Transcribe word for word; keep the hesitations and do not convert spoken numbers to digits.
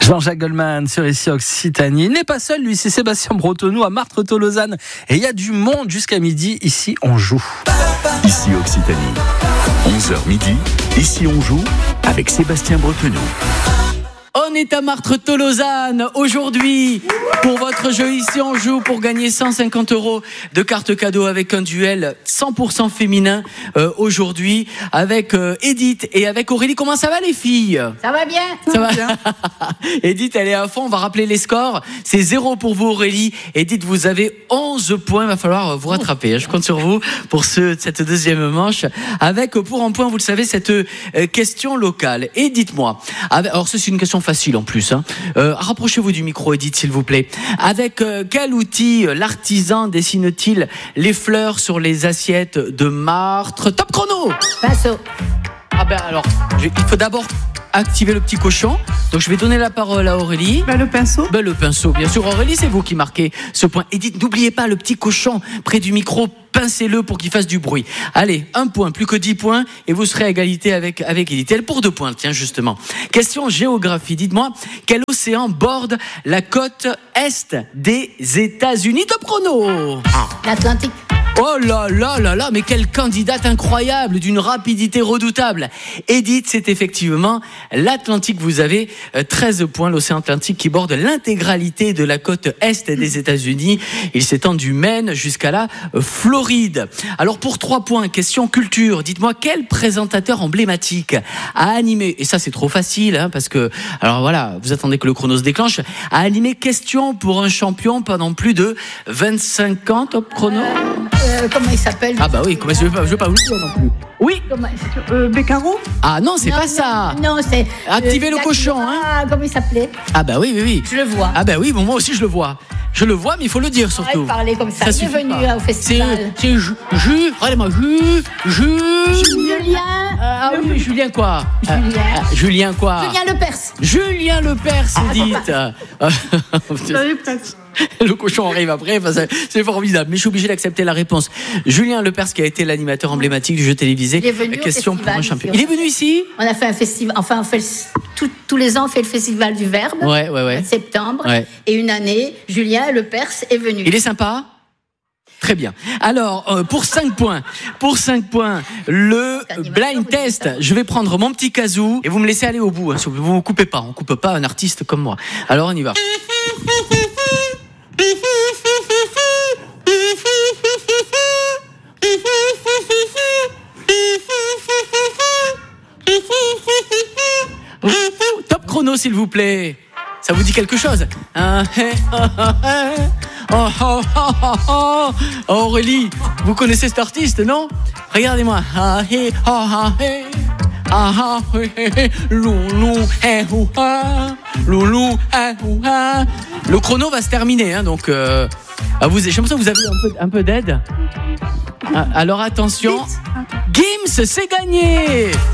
Jean-Jacques Goldman sur Ici Occitanie. Il n'est pas seul, lui, c'est Sébastien Bretonneau à Marthe-Tolosane. Et il y a du monde jusqu'à midi. Ici, on joue. Ici Occitanie. onze heures midi. Ici, on joue avec Sébastien Bretonneau. On est à Marthe-Tolosane aujourd'hui pour votre jeu Ici on joue pour gagner cent cinquante euros de cartes cadeaux avec un duel cent pour cent féminin euh, aujourd'hui avec euh, Edith et avec Aurélie. Comment ça va les filles ? Ça va bien. Ça va bien. Edith, elle est à fond. On va rappeler les scores. C'est zéro pour vous Aurélie. Edith, vous avez onze points. Il va falloir vous rattraper. Je compte sur vous pour ce, cette deuxième manche avec pour un point, vous le savez, cette euh, question locale. Et dites-moi, avec, alors ça c'est une question facile en plus. Hein. Euh, rapprochez-vous du micro, Edith, s'il vous plaît. Avec euh, quel outil euh, l'artisan dessine-t-il les fleurs sur les assiettes de martre ? Top chrono ! Pinceau. Ah ben alors, je, il faut d'abord activer le petit cochon. Donc je vais donner la parole à Aurélie. Ben, le pinceau. Ben, le pinceau, bien sûr. Aurélie, c'est vous qui marquez ce point. Edith, n'oubliez pas le petit cochon près du micro. Pincez-le pour qu'il fasse du bruit. Allez, un point, plus que dix points, et vous serez à égalité avec, avec Edith. Elle pour deux points, tiens, justement. Question géographie. Dites-moi, quel océan borde la côte est des États-Unis ? Top chrono. L'Atlantique. Oh là là là là, mais quelle candidate incroyable, d'une rapidité redoutable. Edith, c'est effectivement l'Atlantique. Vous avez treize points, l'océan Atlantique qui borde l'intégralité de la côte est des États-Unis. Il s'étend du Maine jusqu'à la Floride. Alors pour trois points, question culture. Dites-moi, quel présentateur emblématique a animé, et ça c'est trop facile, hein, parce que, alors voilà, vous attendez que le chrono se déclenche, a animé Question pour un champion pendant plus de vingt-cinq ans, top chrono. Euh, comment il s'appelle ? Ah bah oui, comment je veux pas, je veux pas vous le dire non plus. Oui. Comment... Euh, Beccaro. Ah non, c'est non, pas non, ça. Non, c'est. Activez euh, le cochon, hein. Ah, comment il s'appelait ? Ah bah oui, oui, oui. Je le vois. Ah bah oui, bon, moi aussi je le vois. Je le vois, mais il faut le dire surtout. Arrête de parler comme ça. Ça il est suffit venu pas. au festival. C'est, c'est Ju, Ju, regardez-moi, Ju, Ju. Julien. Ah oui, Julien quoi ? Julien. Ah, Julien quoi ? Julien Lepers. Julien Lepers, dites. J'avais presque. Le cochon arrive après, enfin, c'est, c'est formidable. Mais je suis obligé d'accepter la réponse. Julien Lepers, qui a été l'animateur emblématique du jeu télévisé. Il est venu au Question festival pour un champion. ici. Il est venu ici ? On a fait un festival. Enfin, on fait le... Tout, tous les ans, on fait le festival du Verbe. Ouais, ouais, ouais. En septembre. Ouais. Et une année, Julien Lepers est venu. Il est sympa ? Très bien. Alors, euh, pour cinq points, pour cinq points, le blind test, je vais prendre mon petit kazoo et vous me laissez aller au bout. Hein, vous ne coupez pas, on ne coupe pas un artiste comme moi. Alors, on y va. Top chrono, s'il vous plaît. Ça vous dit quelque chose ? Ah, hey, ah, ah, hey. Oh, oh, oh, oh, oh. Oh, Aurélie, vous connaissez cet artiste, non ? Regardez-moi. Ah, hey, oh, ah, hey. Ah, ah, hey, hey, hey. Loulou, hey, ou, ah. Loulou, hey, ou, ah. Le chrono va se terminer, hein, donc euh, à vous, j'ai l'impression que vous avez un peu, un peu d'aide. Ah, alors attention, Gims, c'est gagné.